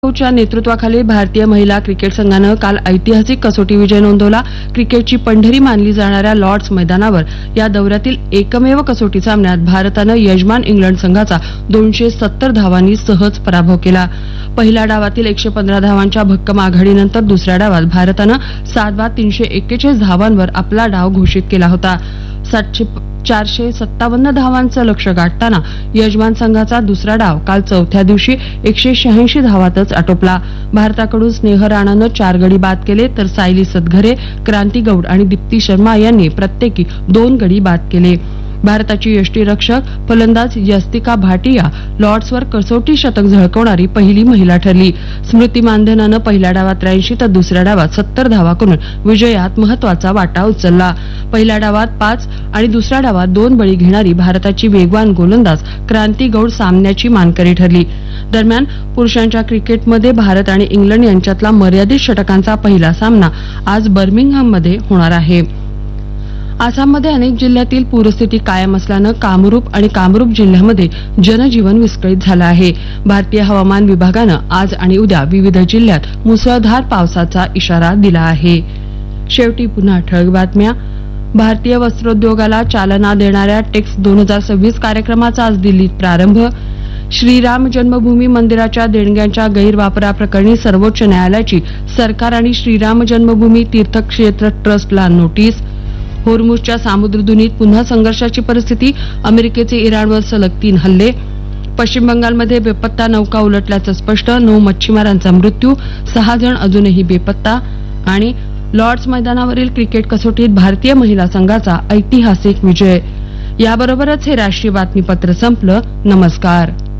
च्या नेतृत्वाखाली भारतीय महिला क्रिकेट संघानं काल ऐतिहासिक कसोटी विजय नोंदवला. क्रिकेटची पंढरी मानली जाणाऱ्या लॉर्ड्स मैदानावर या दौऱ्यातील एकमेव कसोटी सामन्यात भारतानं यजमान इंग्लंड संघाचा 270 धावांनी सहज पराभव केला. पहिल्या डावातील 115 धावांच्या भक्कम आघाडीनंतर दुसऱ्या डावात भारतानं 7 बाद 341 धावांवर आपला डाव घोषित केला होता. 457 धावांचं लक्ष्य गाठताना यजमान संघाचा दुसरा डाव काल चौथ्या दिवशी 186 धावातच आटोपला. भारताकडून स्नेह राणानं 4 गडी बाद केले तर सायली सदघरे, क्रांती गौड आणि दीप्ती शर्मा यांनी प्रत्येकी 2 गडी बाद केले. भारताची यष्टीरक्षक फलंदाज यस्तिका भाटिया लॉर्ड्सवर कसोटी शतक झळकवणारी पहिली महिला ठरली. स्मृती मानधनानं पहिल्या डावात 83 तर दुसऱ्या डावात 70 धावा करून विजयात महत्वाचा वाटा उचलला. पहिल्या डावात 5 आणि दुसऱ्या डावात 2 बळी घेणारी भारताची वेगवान गोलंदाज क्रांती गौड सामन्याची मानकरी ठरली. दरम्यान पुरुषांच्या क्रिकेटमध्ये भारत आणि इंग्लंड यांच्यातला मर्यादित षटकांचा पहिला सामना आज बर्मिंगहॅममध्ये होणार आहे. आसाममध्ये अनेक जिल्ह्यातील पूरस्थिती कायम असल्यानं कामरूप जिल्ह्यामध्ये जनजीवन विस्कळीत झालं आहे. भारतीय हवामान विभागानं आज आणि उद्या विविध जिल्ह्यात मुसळधार पावसाचा इशारा दिला आहे. शेवटी पुन्हा ठळक बातम्या. भारतीय वस्त्रोद्योगाला चालना देणाऱ्या टेक्स 2026 कार्यक्रमाचा आज दिल्लीत प्रारंभ. श्रीराम जन्मभूमी मंदिराच्या देणग्यांच्या गैरवापराप्रकरणी सर्वोच्च न्यायालयाची सरकार आणि श्रीराम जन्मभूमी तीर्थक्षेत्र ट्रस्टला नोटीस. होर्मुझच्या सामुद्रधुनीत पुन्हा संघर्षाची परिस्थिती. अमेरिकेचे इराणवर सलग 3 हल्ले. पश्चिम बंगालमध्ये बेपत्ता नौका उलटल्याचं स्पष्ट. 9 मच्छीमारांचा मृत्यू, 6 जण अजूनही बेपत्ता. आणि लॉर्ड्स मैदानावरील क्रिकेट कसोटीत भारतीय महिला संघाचा ऐतिहासिक विजय. याबरोबरच हे राष्ट्रीय बातमीपत्र संपलं. नमस्कार.